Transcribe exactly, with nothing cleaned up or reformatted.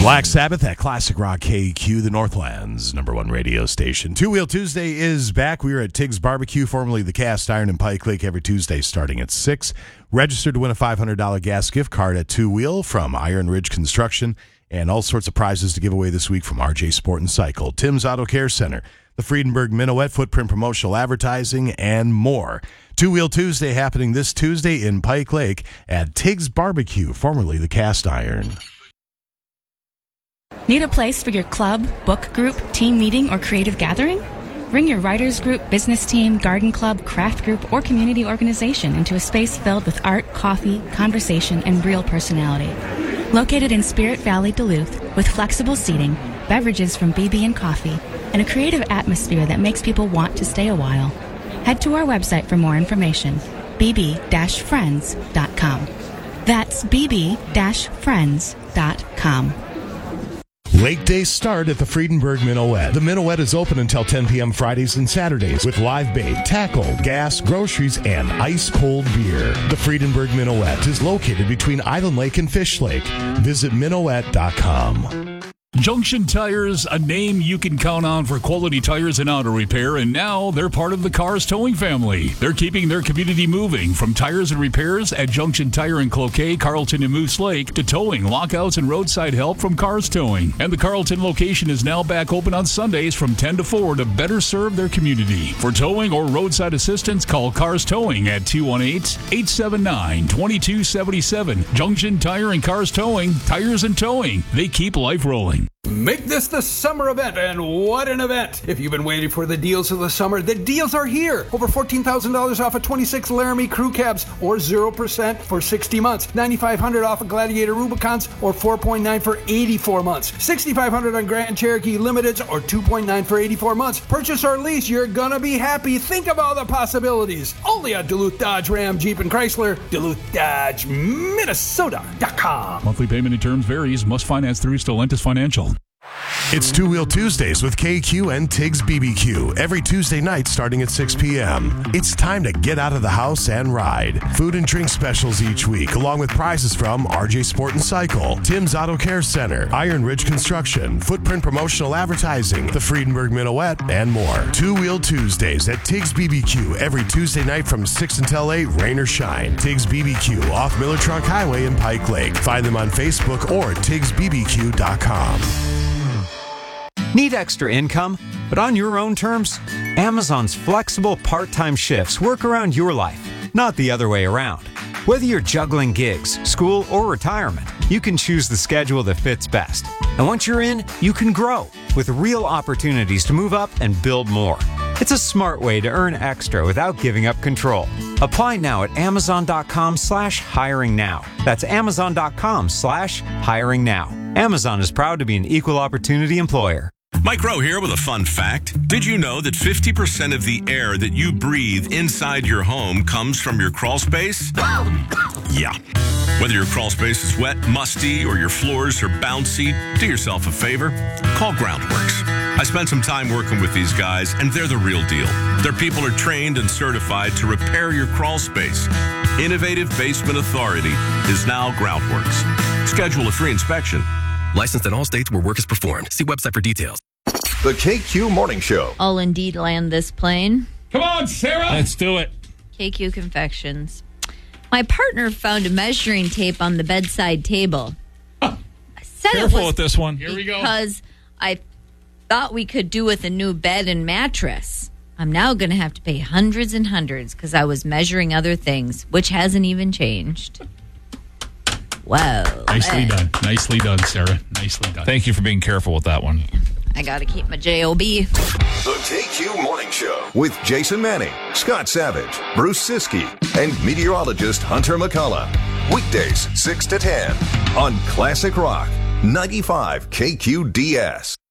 Black Sabbath at Classic Rock K Q, the Northland's number one radio station. Two Wheel Tuesday is back. We are at Tig's Barbecue, formerly the Cast Iron in Pike Lake, every Tuesday starting at six. Register to win a five hundred dollars gas gift card at Two Wheel from Iron Ridge Construction, and all sorts of prizes to give away this week from R J Sport and Cycle, Tim's Auto Care Center, the Friedenberg Minuet, Footprint Promotional Advertising, and more. Two Wheel Tuesday happening this Tuesday in Pike Lake at Tig's Barbecue, formerly the Cast Iron. Need a place for your club, book group, team meeting, or creative gathering? Bring your writers group, business team, garden club, craft group, or community organization into a space filled with art, coffee, conversation, and real personality. Located in Spirit Valley, Duluth, with flexible seating, beverages from B B and Coffee, and a creative atmosphere that makes people want to stay a while. Head to our website for more information, b b dash friends dot com. That's b b dash friends dot com. Lake days start at the Friedenberg Minuet. The Minuet is open until ten p.m. Fridays and Saturdays with live bait, tackle, gas, groceries, and ice-cold beer. The Friedenberg Minuet is located between Island Lake and Fish Lake. Visit minuet dot com. Junction Tires, a name you can count on for quality tires and auto repair, and now they're part of the Cars Towing family. They're keeping their community moving, from tires and repairs at Junction Tire in Cloquet, Carlton, and Moose Lake, to towing, lockouts, and roadside help from Cars Towing. And the Carlton location is now back open on Sundays from ten to four to better serve their community. For towing or roadside assistance, call Cars Towing at two one eight, eight seven nine, two two seven seven. Junction Tire and Cars Towing, tires and towing. They keep life rolling. Make this the summer event, and what an event! If you've been waiting for the deals of the summer, the deals are here. Over fourteen thousand dollars off of twenty-six Laramie crew cabs, or zero percent for sixty months. nine thousand five hundred dollars off of Gladiator Rubicons, or four point nine for eighty-four months. six thousand five hundred dollars on Grand Cherokee Limiteds, or two point nine for eighty-four months. Purchase or lease, you're gonna be happy. Think of all the possibilities. Only at Duluth Dodge Ram Jeep and Chrysler, Duluth Dodge Minnesota dot com. Monthly payment and terms varies. Must finance through Stellantis Financial. It's Two Wheel Tuesdays with K Q and Tig's B B Q every Tuesday night starting at six p.m. It's time to get out of the house and ride. Food and drink specials each week, along with prizes from R J Sport and Cycle, Tim's Auto Care Center, Iron Ridge Construction, Footprint Promotional Advertising, the Friedenberg Minuet, and more. Two Wheel Tuesdays at Tig's B B Q every Tuesday night from six until eight, rain or shine. Tig's B B Q off Miller Trunk Highway in Pike Lake. Find them on Facebook or tigs b b q dot com. Need extra income, but on your own terms? Amazon's flexible part-time shifts work around your life, not the other way around. Whether you're juggling gigs, school, or retirement, you can choose the schedule that fits best. And once you're in, you can grow with real opportunities to move up and build more. It's a smart way to earn extra without giving up control. Apply now at amazon.com slash hiring now. That's amazon.com slash hiring now. Amazon is proud to be an equal opportunity employer. Mike Rowe here with a fun fact. Did you know that fifty percent of the air that you breathe inside your home comes from your crawl space? Yeah. Whether your crawl space is wet, musty, or your floors are bouncy, do yourself a favor. Call Groundworks. I spent some time working with these guys, and they're the real deal. Their people are trained and certified to repair your crawl space. Innovative Basement Authority is now Groundworks. Schedule a free inspection. Licensed in all states where work is performed. See website for details. The K Q Morning Show. I'll indeed land this plane. Come on, Sarah! Let's do it. K Q Confections. My partner found a measuring tape on the bedside table. Huh. I said Careful it was with this one. Here we go. Because I thought we could do with a new bed and mattress. I'm now going to have to pay hundreds and hundreds because I was measuring other things, which hasn't even changed. Wow. Nicely done. Nicely done, Sarah. Nicely done. Thank you for being careful with that one. I got to keep my J O B. The K Q Morning Show with Jason Manning, Scott Savage, Bruce Siskey, and meteorologist Hunter McCullough. Weekdays, six to ten on Classic Rock, ninety-five K Q D S.